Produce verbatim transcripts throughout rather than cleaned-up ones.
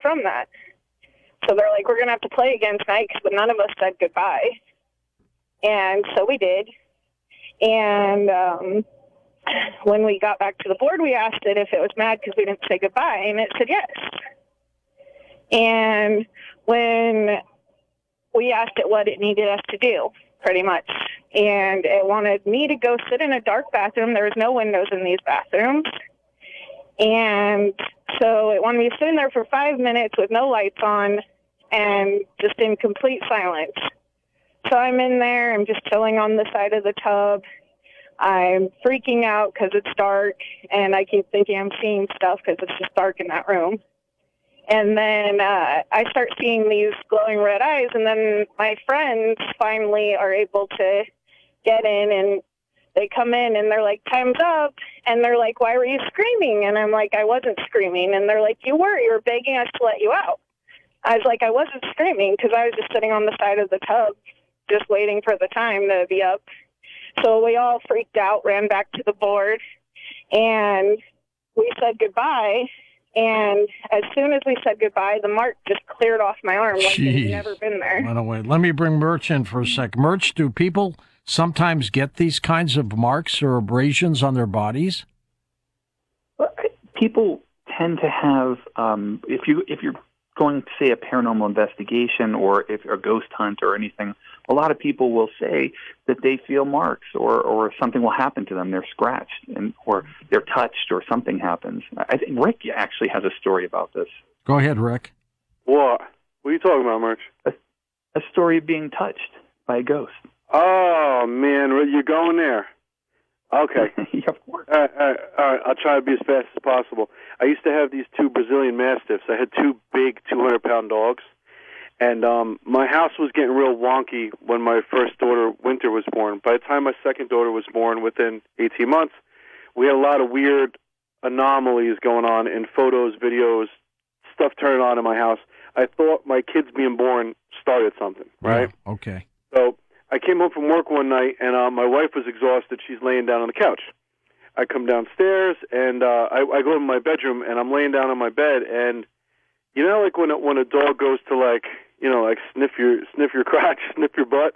from that. So they're like, we're going to have to play again tonight because none of us said goodbye. And so we did. And um, when we got back to the board, we asked it if it was mad because we didn't say goodbye, and it said yes. And when we asked it what it needed us to do, pretty much, and it wanted me to go sit in a dark bathroom. There was no windows in these bathrooms. And so it wanted me to sit in there for five minutes with no lights on and just in complete silence. So I'm in there, I'm just chilling on the side of the tub. I'm freaking out because it's dark, and I keep thinking I'm seeing stuff because it's just dark in that room. And then uh, I start seeing these glowing red eyes, and then my friends finally are able to get in, and they come in, and they're like, time's up. And they're like, why were you screaming? And I'm like, I wasn't screaming. And they're like, you were. You were begging us to let you out. I was like, I wasn't screaming because I was just sitting on the side of the tub just waiting for the time to be up. So we all freaked out, ran back to the board, and we said goodbye. And as soon as we said goodbye, the mark just cleared off my arm like it had never been there. By the way, let me bring Murch in for a sec. Murch, do people sometimes get these kinds of marks or abrasions on their bodies? Well, people tend to have, um, if you if you're going to say a paranormal investigation or if a ghost hunt or anything, a lot of people will say that they feel marks or, or something will happen to them. They're scratched and or they're touched or something happens. I think Rick actually has a story about this. Go ahead, Rick. What? What are you talking about, Murch? A, a story of being touched by a ghost. Oh, man, you're going there. Okay. Yeah, of course. All right, all right, all right, I'll try to be as fast as possible. I used to have these two Brazilian Mastiffs. I had two big two hundred pound dogs. And um, my house was getting real wonky when my first daughter, Winter, was born. By the time my second daughter was born, within eighteen months, we had a lot of weird anomalies going on in photos, videos, stuff turning on in my house. I thought my kids being born started something, right? Yeah, okay. So I came home from work one night, and uh, my wife was exhausted. She's laying down on the couch. I come downstairs, and uh, I, I go to my bedroom, and I'm laying down on my bed, and you know, like when a, when a dog goes to like, you know, like sniff your sniff your crotch, sniff your butt.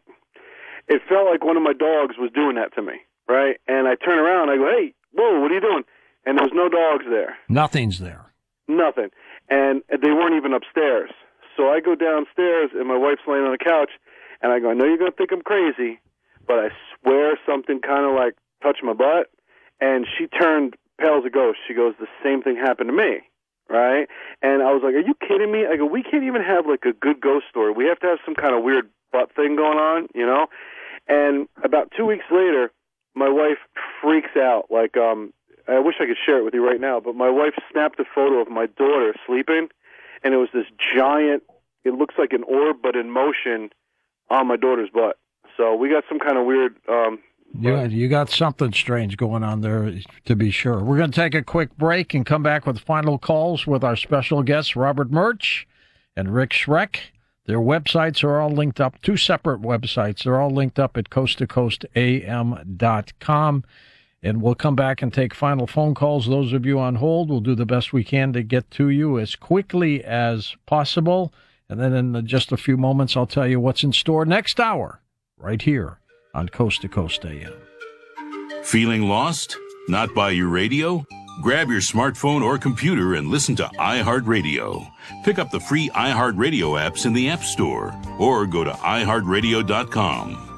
It felt like one of my dogs was doing that to me, right? And I turn around, I go, "Hey, whoa, what are you doing?" And there was no dogs there. Nothing's there. Nothing, and they weren't even upstairs. So I go downstairs, and my wife's laying on the couch, and I go, "I know you're gonna think I'm crazy, but I swear something kind of like touched my butt." And she turned pale as a ghost. She goes, "The same thing happened to me." Right? And I was like, are you kidding me? I go, we can't even have like a good ghost story. We have to have some kind of weird butt thing going on, you know? And about two weeks later, my wife freaks out. Like, um, I wish I could share it with you right now, but my wife snapped a photo of my daughter sleeping, and it was this giant, it looks like an orb, but in motion on my daughter's butt. So we got some kind of weird... Um, You, you got something strange going on there, to be sure. We're going to take a quick break and come back with final calls with our special guests, Robert Murch and Rick Schreck. Their websites are all linked up, two separate websites. They're all linked up at coast to coast a m dot com. And we'll come back and take final phone calls. Those of you on hold, we'll do the best we can to get to you as quickly as possible. And then in just a few moments, I'll tell you what's in store next hour, right here on Coast to Coast A M. Feeling lost? Not by your radio? Grab your smartphone or computer and listen to iHeartRadio. Pick up the free iHeartRadio apps in the App Store or go to i heart radio dot com.